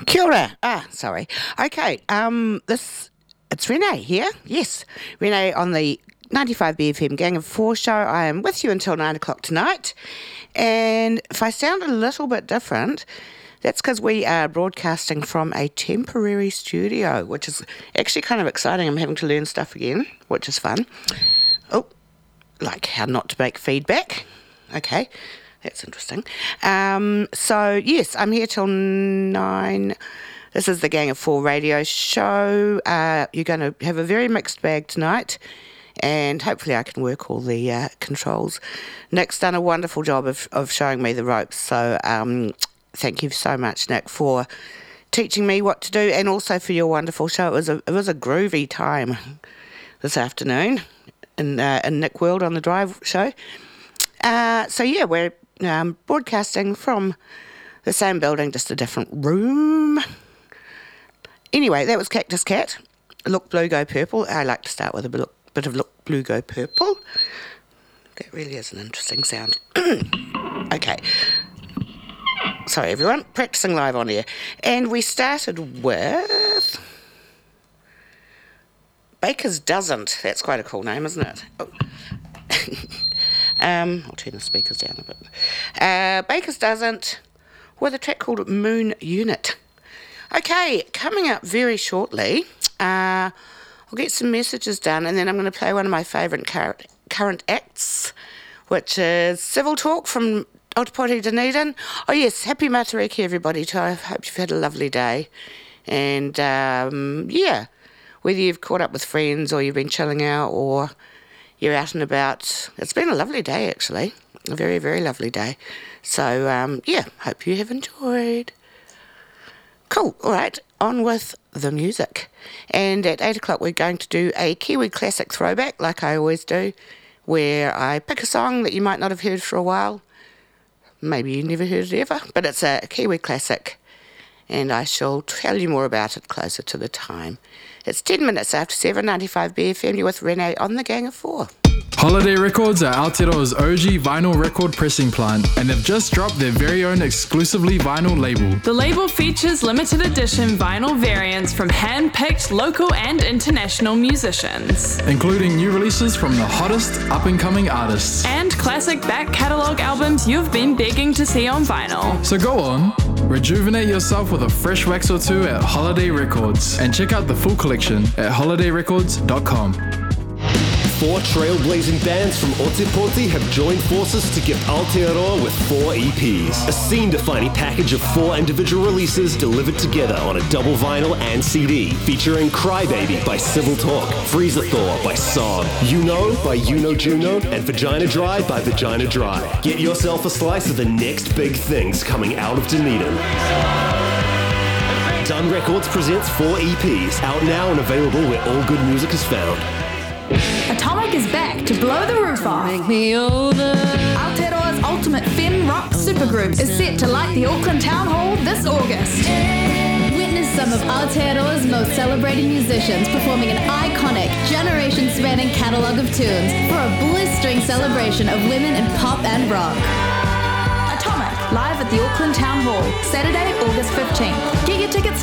Kia ora. Sorry. Okay, it's Renee here. Yes, Renee on the 95 BFM Gang of Four show. I am with you until 9 o'clock tonight. And if I sound a little bit different, that's because we are broadcasting from a temporary studio, which is actually kind of exciting. I'm having to learn stuff again, which is fun. Oh, like how not to make feedback. Okay, that's interesting. So, yes, I'm here till 9. This is the Gang of Four radio show. You're going to have a very mixed bag tonight, and hopefully I can work all the controls. Nick's done a wonderful job of showing me the ropes, so thank you so much, Nick, for teaching me what to do, and also for your wonderful show. It was a groovy time this afternoon in Nick World on the Drive show. So yeah, we're broadcasting from the same building, just a different room. Anyway, that was Cactus Cat. Look Blue Go Purple. I like to start with a bit of Look Blue Go Purple. That really is an interesting sound. Okay. Sorry, everyone. Practicing live on air. And we started with Baker's Doesn't. That's quite a cool name, isn't it? Oh. I'll turn the speakers down a bit. Baker's Doesn't with a track called Moon Unit. Okay, coming up very shortly, I'll get some messages done, and then I'm going to play one of my favourite current acts, which is Civil Talk from Aotearoa Dunedin. Oh yes, happy Matariki everybody too. I hope you've had a lovely day. And yeah, whether you've caught up with friends or you've been chilling out or you're out and about, it's been a lovely day actually. A very, very lovely day. So yeah, hope you have enjoyed. Cool, all right, on with the music. And at 8 o'clock we're going to do a Kiwi classic throwback, like I always do, where I pick a song that you might not have heard for a while. Maybe you never heard it ever, but it's a Kiwi classic, and I shall tell you more about it closer to the time. It's 10 minutes after 7, 95 BFM. You're with Renee on the Gang of Four. Holiday Records are Aotearoa's OG vinyl record pressing plant, and they've just dropped their very own exclusively vinyl label. The label features limited edition vinyl variants from hand-picked local and international musicians, including new releases from the hottest up-and-coming artists. And classic back catalogue albums you've been begging to see on vinyl. So go on, rejuvenate yourself with a fresh wax or two at Holiday Records, and check out the full collection at holidayrecords.com. 4 trailblazing bands from Ōtepoti have joined forces to give Aotearoa with 4 EPs. A scene-defining package of 4 individual releases delivered together on a double vinyl and CD, featuring Crybaby by Civil Talk, Freezer Thor by Song, You Know by You Know Juno, and Vagina Dry by Vagina Dry. Get yourself a slice of the next big things coming out of Dunedin. Dun Records presents 4 EPs, out now and available where all good music is found. Atomic is back to blow the roof off. Make me over. Aotearoa's ultimate femme rock supergroup is set to light the Auckland Town Hall this August. Witness some of Aotearoa's most celebrated musicians performing an iconic, generation-spanning catalogue of tunes for a blistering celebration of women in pop and rock. Atomic, live at the Auckland Town Hall, Saturday, August 15th. Get your tickets